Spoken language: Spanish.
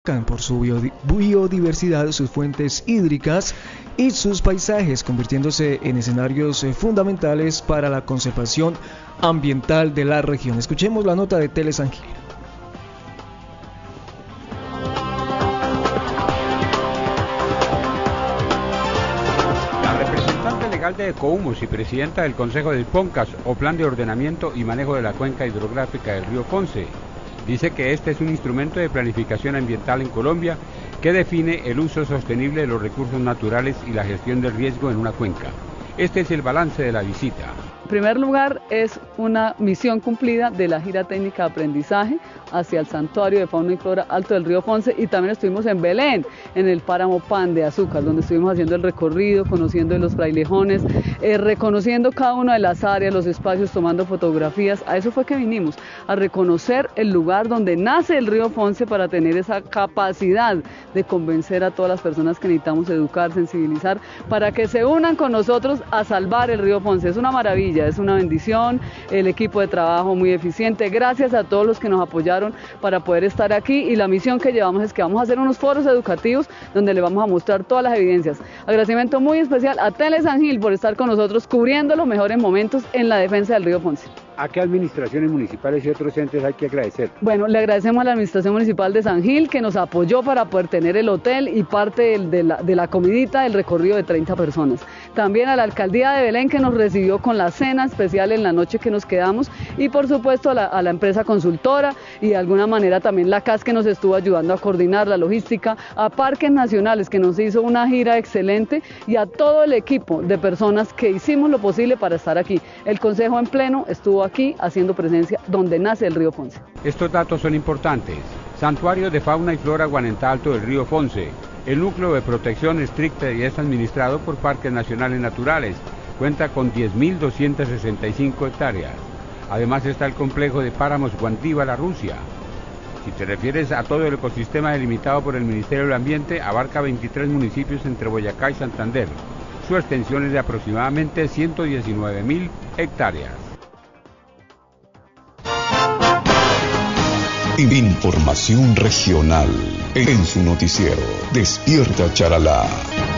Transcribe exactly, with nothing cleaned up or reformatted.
por su biodiversidad, sus fuentes hídricas y sus paisajes, convirtiéndose en escenarios fundamentales para la conservación ambiental de la región. Escuchemos la nota de Tele San Gil. La representante legal de Ecohumus y presidenta del Consejo del PONCAS, o Plan de Ordenamiento y Manejo de la Cuenca Hidrográfica del Río Ponce, dice que este es un instrumento de planificación ambiental en Colombia que define el uso sostenible de los recursos naturales y la gestión del riesgo en una cuenca. Este es el balance de la visita. En primer lugar, es una misión cumplida de la gira técnica de aprendizaje hacia el santuario de fauna y flora Alto del Río Ponce, y también estuvimos en Belén, en el páramo Pan de Azúcar, donde estuvimos haciendo el recorrido, conociendo los frailejones, eh, reconociendo cada una de las áreas, los espacios, tomando fotografías. A eso fue que vinimos, a reconocer el lugar donde nace el Río Ponce, para tener esa capacidad de convencer a todas las personas que necesitamos educar, sensibilizar, para que se unan con nosotros a salvar el Río Ponce. Es una maravilla, es una bendición, el equipo de trabajo muy eficiente. Gracias a todos los que nos apoyaron para poder estar aquí, y la misión que llevamos es que vamos a hacer unos foros educativos donde le vamos a mostrar todas las evidencias. Agradecimiento muy especial a Tele San Gil por estar con nosotros cubriendo los mejores momentos en la defensa del Río Ponce. ¿A qué administraciones municipales y otros entes hay que agradecer? Bueno, le agradecemos a la Administración Municipal de San Gil, que nos apoyó para poder tener el hotel y parte de, de, la, de la comidita del recorrido de treinta personas. También a la Alcaldía de Belén, que nos recibió con la cena especial en la noche que nos quedamos, y por supuesto a la, a la empresa consultora, y de alguna manera también la C A S, que nos estuvo ayudando a coordinar la logística, a Parques Nacionales, que nos hizo una gira excelente, y a todo el equipo de personas que hicimos lo posible para estar aquí. El Consejo en pleno estuvo aquí haciendo presencia donde nace el Río Ponce. Estos datos son importantes. Santuario de Fauna y Flora Guanenta Alto del Río Ponce. El núcleo de protección estricta y es administrado por Parques Nacionales Naturales. Cuenta con diez mil doscientas sesenta y cinco hectáreas. Además está el complejo de páramos Guantíbala, Rusia. Si te refieres a todo el ecosistema delimitado por el Ministerio del Ambiente, abarca veintitrés municipios entre Boyacá y Santander. Su extensión es de aproximadamente ciento diecinueve mil hectáreas. Información regional en su noticiero Despierta Charalá.